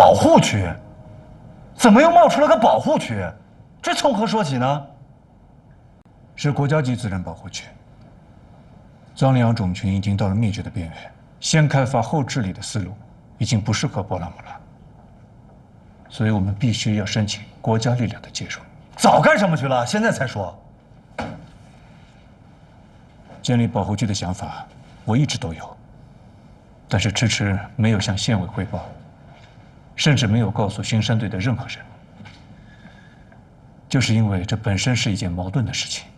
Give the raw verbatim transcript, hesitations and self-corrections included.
保护区？怎么又冒出了个保护区？这从何说起呢？ 是国家级自然保护区。藏羚羊种群已经到了灭绝的边缘，先开发后治理的思路已经不适合波拉姆了。所以我们必须要申请国家力量的介入。 早干什么去了？现在才说。 建立保护区的想法，我一直都有，但是迟迟没有向县委汇报，甚至没有告诉巡山队的任何人，就是因为这本身是一件矛盾的事情。